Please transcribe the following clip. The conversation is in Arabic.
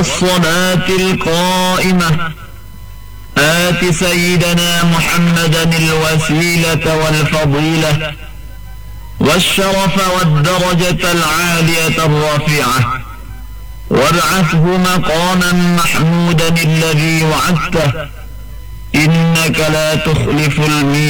والصلاة القائمة آت سيدنا محمدا الوسيلة والفضيلة والشرف والدرجة العالية الرفيعة وابعثه مقاما محمودا الذي وعدته إنك لا تخلف الميعاد.